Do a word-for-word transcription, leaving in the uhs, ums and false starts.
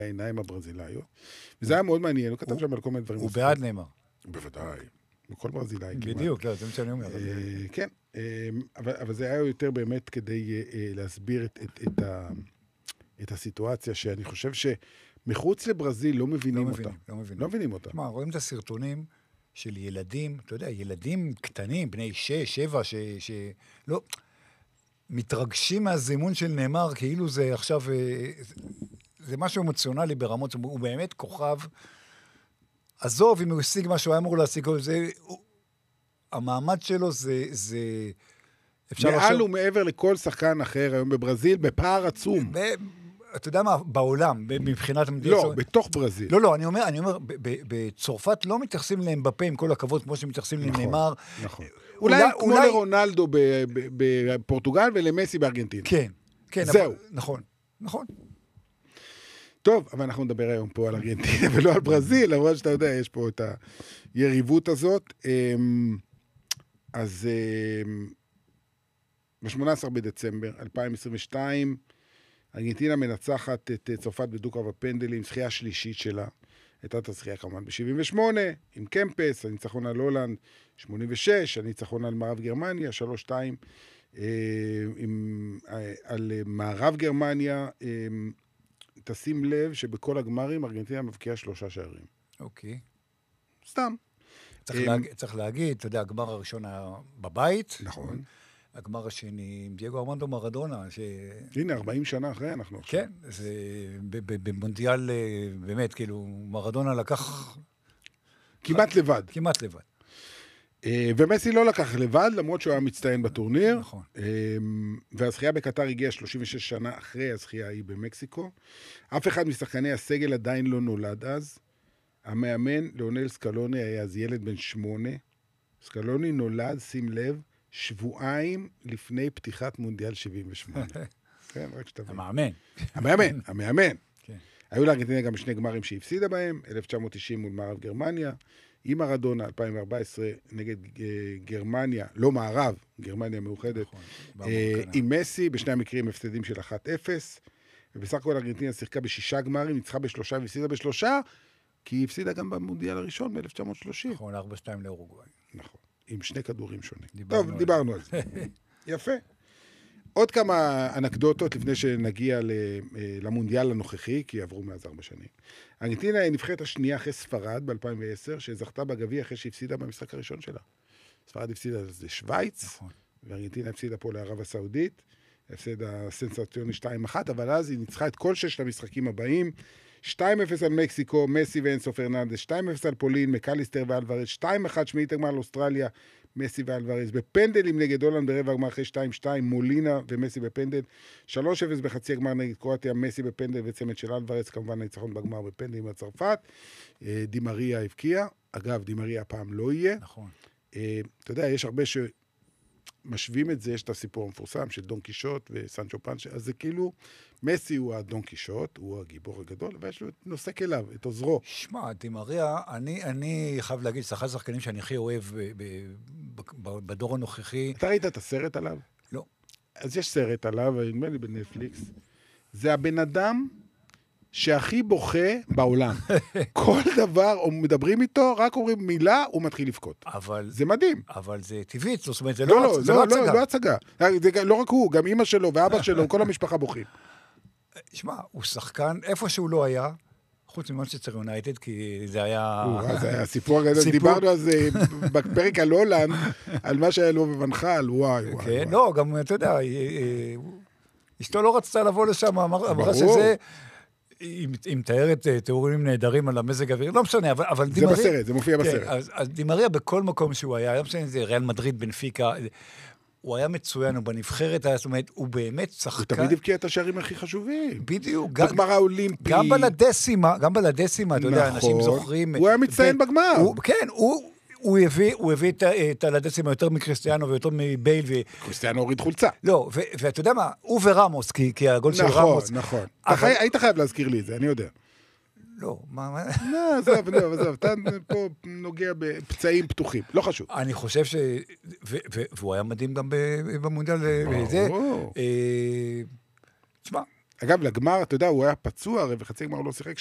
העיניים הברזילאיות, וזה היה מאוד מעניין, הוא כתב שם על כל מיני דברים. הוא בעד נאמר. בוודאי, בכל ברזילאי כמעט. בדיוק, זה מה שאני אומר. כן, אבל זה היה יותר באמת כדי להסביר את הסיטואציה, שאני חושב שמחוץ לברזיל לא מבינים אותה. לא מבינים אותה. תשמע, רואים את הסרטונים של ילדים, אתה יודע, ילדים קטנים, בני שש, שבע, שלא... מתרגשים מהזימון של נאמר, כאילו זה עכשיו, זה משהו אמוציונלי ברמות, הוא באמת כוכב, עזוב, אם הוא השיג מה שהוא היה אמור להשיג, זה, המעמד שלו זה, זה, מעל עכשיו... ומעבר לכל שחקן אחר היום בברזיל, בפער עצום. ב... אתה יודע מה, בעולם, מבחינת המדינה... לא, בתוך ברזיל. לא, לא, אני אומר, אני אומר, בצרפת לא מתייחסים להם בפה עם כל הכבוד, כמו שמתייחסים לנאמר. נכון. אולי כמו לרונלדו בפורטוגל ולמסי בארגנטינה. כן, כן. זהו. נכון, נכון. טוב, אבל אנחנו נדבר היום פה על ארגנטינה ולא על ברזיל, למרות שאתה יודע, יש פה את היריבות הזאת. אז ב-שמונה עשר בדצמבר אלפיים עשרים ושתיים, ארגנטינה מנצחת את צרפת בדו-קרב הפנדלים, זכייה שלישית שלה. הייתה את הזכייה כמובן ב-שבעים ושמונה, עם קמפס, הניצחון על הולנד, שמונים ושש, הניצחון על מערב גרמניה, שלוש שתיים, על מערב גרמניה, תשים לב שבכל הגמרים ארגנטינה מבקיעה שלושה שערים. אוקיי. סתם. צריך להגיד, אתה יודע, הגמר הראשון היה בבית. נכון. הגמר השני, דייגו ארמנדו מרדונה, ש... הנה, ארבעים שנה אחרי אנחנו עכשיו. כן, זה במונדיאל, באמת, כאילו, מרדונה לקח... כמעט לבד. כמעט לבד. ומסי לא לקח לבד, למרות שהוא היה מצטיין בטורניר. נכון. והזכייה בקטר הגיעה שלושים ושש שנה אחרי הזכייה ההיא במקסיקו. אף אחד משחקני הסגל עדיין לא נולד אז. המאמן, ליאונל סקלוני, היה אז ילד בן שמונה. סקלוני נולד, שים לב, שבועיים לפני פתיחת מונדיאל שבעים ושמונה. כן, רק שתבין. המאמן. המאמן, המאמן. כן. היו לארגנטינה גם שני גמרים שהפסידה בהם, אלף תשע מאות תשעים מול מערב גרמניה, עם מרדונה, אלפיים וארבע עשרה נגד גרמניה, לא מערב, גרמניה מאוחדת, עם מסי, בשני המקרים הפסדים של אחת אפס, ובסך הכל ארגנטינה שיחקה בשישה גמרים, ניצחה בשלושה והפסידה בשלושה, כי היא הפסידה גם במונדיאל הראשון ב-אלף תשע מאות שלושים. נכון, ארבע שתיים לאורוגוואי. נכון, עם שני כדורים שונים. דיברנו טוב, על דיברנו על זה. יפה. עוד כמה אנקדוטות לפני שנגיע למונדיאל הנוכחי, כי עברו מאז ארבע שנים. ארגנטינה היא נבחרת השנייה אחרי ספרד ב-אלפיים ועשר, שזכתה בגביע אחרי שהפסידה במשחק הראשון שלה. ספרד הפסידה לשוויץ, נכון. וארגנטינה הפסידה פה לערב הסעודית, הפסידה סנסציוני שתיים אחת, אבל אז היא ניצחה את כל ששת המשחקים הבאים, שתיים אפס על מקסיקו, מסי ואנסו פרננדס, שתיים אפס על פולין, מקליסטר ואלוורז, שתיים אחת שמינית הגמר על אוסטרליה, מסי ואלוורז, בפנדלים נגד הולנד ברבע הגמר אחרי שתיים שתיים, מולינה ומסי בפנדל, שלוש אפס בחצי הגמר נגד קרואטיה, מסי בפנדל וצמד של אלוורז, כמובן הניצחון בגמר בפנדלים בצרפת, דימריה הבקיע, אגב דימריה הפעם לא יהיה. נכון. אתה יודע, יש הרבה שמשווים את זה, יש את הסיפור המפורסם של דון קישוט וסנצ'ו פנצ'ה, אז זה כאילו, מסי הוא הדון קישוט, הוא הגיבור הגדול, ויש לו נוסק אליו, את עוזרו. שמע, דימריה, אני, אני חייב להגיד, זה אחד השחקנים שאני הכי אוהב ב, ב, ב, בדור הנוכחי. אתה ראית את הסרט עליו? לא. אז יש סרט עליו, נדמה לי בנטפליקס. זה הבן אדם שהכי בוכה בעולם. כל דבר, או מדברים איתו, רק אומרים מילה, הוא מתחיל לבכות. אבל... זה מדהים. אבל זה טבעי, זאת אומרת, זה לא, לא, לא, זה לא, לא, לא, לא, לא הצגה. זה לא רק הוא, גם אמא שלו ואבא שלו, כל המשפחה בוכים. שמע, הוא שחקן, איפה שהוא לא היה, חוץ ממנצ'סטר יונייטד, כי זה היה... זה היה סיפור הגדול, דיברנו על זה בפרק על הולנד, על מה שהיה לו בבנחל, וואי, וואי. כן, לא, גם, אתה יודע, אשתו לא רצתה לבוא לשם, אמרה שזה... היא מתארת תיאורים נהדרים על המזג האוויר, לא משנה, אבל... זה בסרט, זה מופיע בסרט. אז דימריה בכל מקום שהוא היה, לא משנה, זה ריאל מדריד, בנפיקה, הוא היה מצוין, הוא בנבחרת, זאת אומרת, הוא באמת שחקן... הוא תמיד הבקיע את השערים הכי חשובים. בדיוק. בגמר האולימפי. גם בלדסימה, גם בלדסימה, אתה יודע, אנשים זוכרים... הוא היה מצטיין בגמר. כן, הוא... הוא הביא, הוא הביא את הלדסימה יותר מקריסטיאנו ויותר מבייל. קריסטיאנו הוריד חולצה. לא, ואתה יודע מה, הוא ורמוס, כי הגול של רמוס... נכון, נכון. היית חייב להזכיר לי את זה, אני יודע. לא, מה... לא, עזוב, עזוב, עזוב. אתה פה נוגע בפצעים פתוחים, לא חשוב. אני חושב ש... והוא היה מדהים גם במונדיאל וזה. תשמע. אגב, לגמר, אתה יודע, הוא היה פצוע, הרי וחצי גמר לא שיחק,